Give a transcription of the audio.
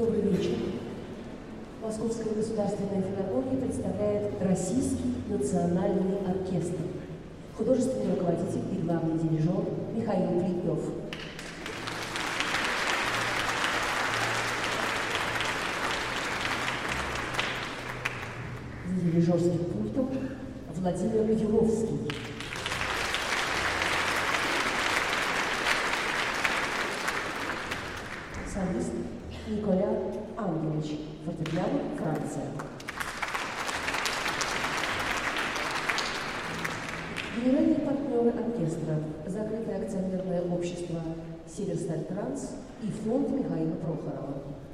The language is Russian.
Добрый вечер. Московская государственная филармония представляет Российский национальный оркестр. Художественный руководитель и главный дирижер Михаил Плетнев. За дирижерским пультом Владимир Юровский. Солист Николя Ангелович, фортепиано, Франция. Генеральные партнеры оркестра – Закрытое акционерное общество «Северсталь Транс» и фонд Михаила Прохорова.